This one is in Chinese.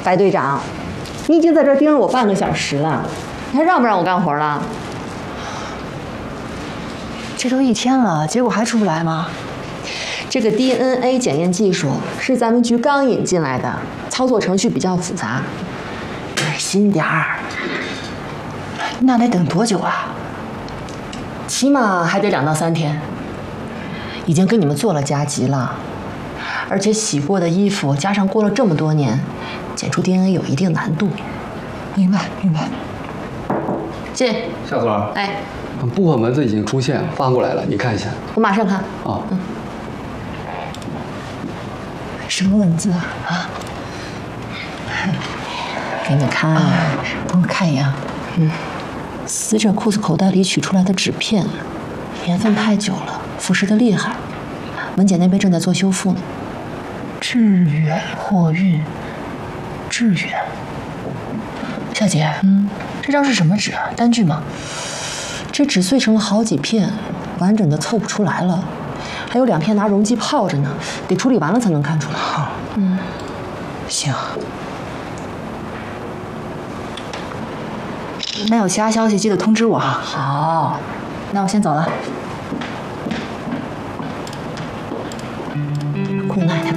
白队长，你已经在这盯了我半个小时了，你还让不让我干活了？ 这都1天了，结果还出不来吗？ 这个 DNA 检验技术是咱们局刚引进来的，操作程序比较复杂。耐心点儿。 那得等多久啊？ 起码还得2到3天。已经给你们做了加急了，而且洗过的衣服加上过了这么多年，检出 DNA 有一定难度。 明白。 进。 夏所， 哎， 薄荷蚊子已经出现，发过来了，你看一下。 我马上看。 啊。 什么蚊子啊？ 给你看， 帮我看一眼。 撕着裤子口袋里取出来的纸片，盐分太久了，腐蚀的厉害。文姐那边正在做修复呢。 致远货运，致远。小姐，这张是什么纸啊？单据吗？ 这纸碎成了好几片，完整的凑不出来了。还有2片拿溶剂泡着呢，得处理完了才能看出来。 好，行。那有其他消息记得通知我啊。 好，那我先走了。